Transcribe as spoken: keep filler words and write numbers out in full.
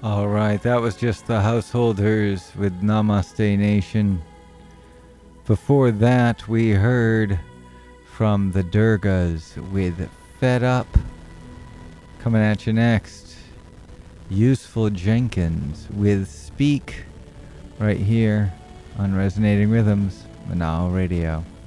All right, that was just the Householders with Namaste Nation. Before that, we heard from the Durgas with Fed Up. Coming at you next, Useful Jenkins with Speak, right here on Resonating Rhythms, Manal Radio.